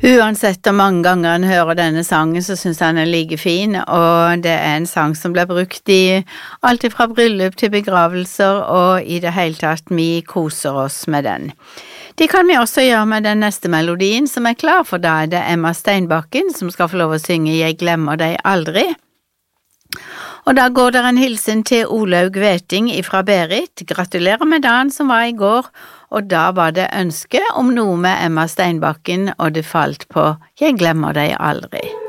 Uansett hvor mange ganger en hører denne sangen, så synes jeg den er like fin, og det er en sang som blir brukt i alt fra bryllup til begravelser, og i det hele tatt vi koser oss med den. Det kan vi også gjøre med den neste melodien som er klar, for da er det Emma Steinbakken som skal få lov å synge Jeg glemmer deg aldri. Og da går det en hilsen til Olaug Veting fra Berit. Gratulerer med dagen som var i går, og da var det ønske om noe med Emma Steinbakken, og det falt på Jeg glemmer deg aldri.